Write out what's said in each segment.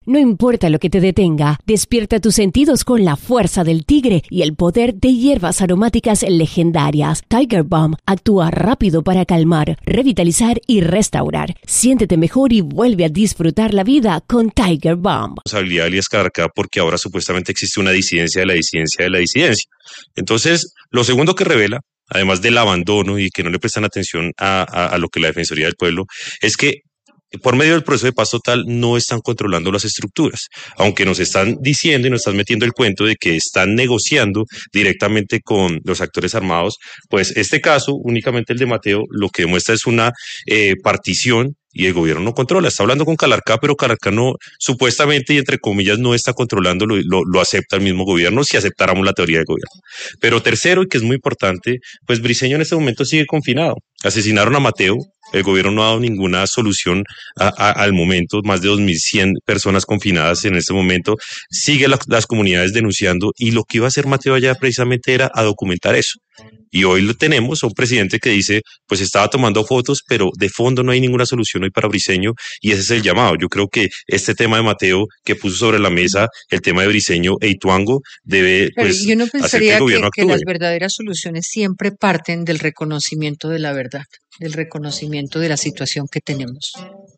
No importa lo que te detenga, despierta tus sentidos con la fuerza del tigre y el poder de hierbas aromáticas legendarias. Tiger Balm actúa rápido para calmar, revitalizar y restaurar. Siéntete mejor y vuelve a disfrutar la vida con Tiger Balm. Responsabilidad de Elías Calarcá, porque ahora supuestamente existe una disidencia de la disidencia de la disidencia. Entonces, lo segundo que revela, además del abandono y que no le prestan atención a lo que la Defensoría del Pueblo, es que por medio del proceso de paz total no están controlando las estructuras, aunque nos están diciendo y nos están metiendo el cuento de que están negociando directamente con los actores armados. Pues este caso, únicamente el de Mateo, lo que demuestra es una partición y el gobierno no controla. Está hablando con Calarcá, pero Calarcá no, supuestamente y entre comillas, no está controlando, lo acepta el mismo gobierno, si aceptáramos la teoría del gobierno. Pero tercero, y que es muy importante, pues Briceño en este momento sigue confinado. Asesinaron a Mateo, el gobierno no ha dado ninguna solución al momento, más de 2.100 personas confinadas en este momento, sigue las comunidades denunciando, y lo que iba a hacer Mateo allá precisamente era a documentar eso. Y hoy lo tenemos a un presidente que dice, pues estaba tomando fotos, pero de fondo no hay ninguna solución hoy para Briceño, y ese es el llamado. Yo creo que este tema de Mateo que puso sobre la mesa, el tema de Briceño e Ituango, debe pues yo no hacer que el gobierno que actúe. las verdaderas soluciones siempre parten del reconocimiento de la verdad, del reconocimiento de la situación que tenemos.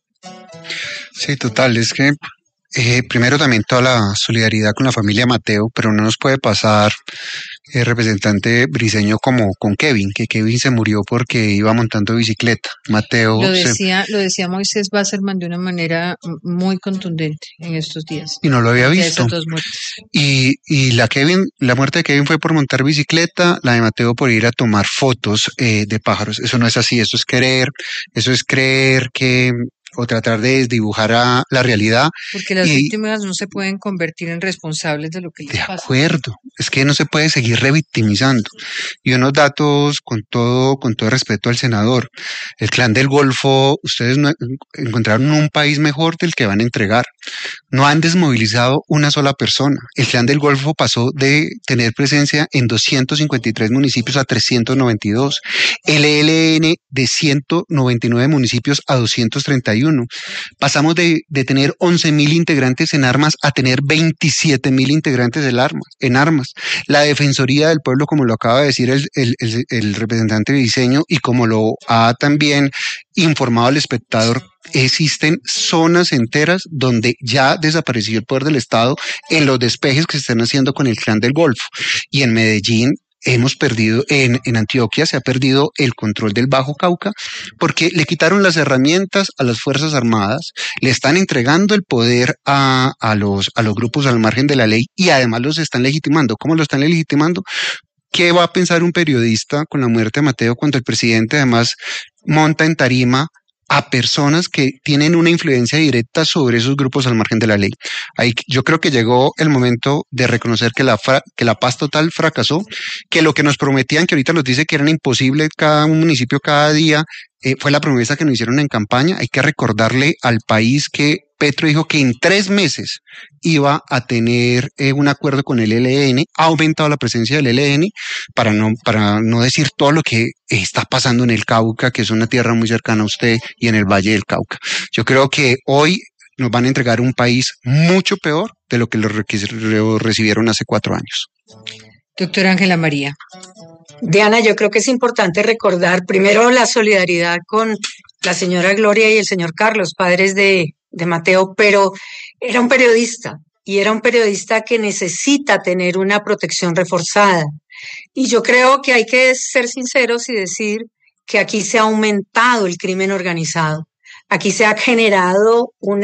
Sí, total, es que primero también toda la solidaridad con la familia Mateo, pero no nos puede pasar, representante Briceño, como con Kevin, que Kevin se murió porque iba montando bicicleta. Mateo lo decía Moisés Basserman de una manera muy contundente en estos días. Y no lo había visto. Esas dos muertes. Y la muerte de Kevin fue por montar bicicleta, la de Mateo por ir a tomar fotos de pájaros. Eso no es así, eso es creer que o tratar de desdibujar la realidad. Porque las víctimas no se pueden convertir en responsables de lo que les pasa. De acuerdo, es que no se puede seguir revictimizando. Y unos datos con todo respeto al senador. El Clan del Golfo, ustedes no encontraron un país mejor del que van a entregar. No han desmovilizado una sola persona. El Clan del Golfo pasó de tener presencia en 253 municipios a 392. El ELN de 199 municipios a 231. Pasamos de tener 11.000 integrantes en armas a tener 27.000 integrantes en armas. La Defensoría del Pueblo, como lo acaba de decir el representante Briceño y como lo ha también informado el espectador, existen zonas enteras donde ya desapareció el poder del Estado en los despejes que se están haciendo con el Clan del Golfo. Y en Medellín hemos perdido, en Antioquia se ha perdido el control del Bajo Cauca porque le quitaron las herramientas a las Fuerzas Armadas, le están entregando el poder a los grupos al margen de la ley y además los están legitimando. ¿Cómo lo están legitimando? ¿Qué va a pensar un periodista con la muerte de Mateo cuando el presidente además monta en tarima a personas que tienen una influencia directa sobre esos grupos al margen de la ley? Ahí yo creo que llegó el momento de reconocer que la paz total fracasó, que lo que nos prometían, que ahorita nos dice que era imposible cada municipio cada día, fue la promesa que nos hicieron en campaña. Hay que recordarle al país que Petro dijo que en 3 meses iba a tener un acuerdo con el ELN, ha aumentado la presencia del ELN, para no decir todo lo que está pasando en el Cauca, que es una tierra muy cercana a usted, y en el Valle del Cauca. Yo creo que hoy nos van a entregar un país mucho peor de lo que lo recibieron hace 4 años. Doctora Ángela María. Diana, yo creo que es importante recordar primero la solidaridad con la señora Gloria y el señor Carlos, padres de Mateo, pero era un periodista y era un periodista que necesita tener una protección reforzada. Y yo creo que hay que ser sinceros y decir que aquí se ha aumentado el crimen organizado. Aquí se ha generado un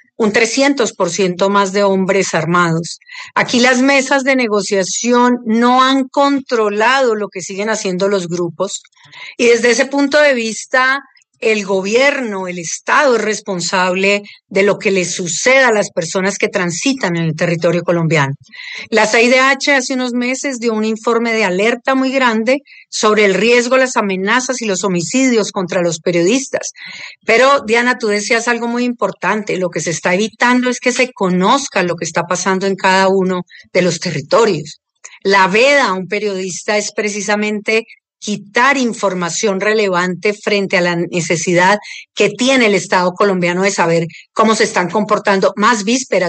300% más de hombres armados. Aquí las mesas de negociación no han controlado lo que siguen haciendo los grupos. Y desde ese punto de vista, el gobierno, el Estado es responsable de lo que le suceda a las personas que transitan en el territorio colombiano. La CIDH hace unos meses dio un informe de alerta muy grande sobre el riesgo, las amenazas y los homicidios contra los periodistas. Pero, Diana, tú decías algo muy importante. Lo que se está evitando es que se conozca lo que está pasando en cada uno de los territorios. La veda a un periodista es precisamente quitar información relevante frente a la necesidad que tiene el Estado colombiano de saber cómo se están comportando más vísperas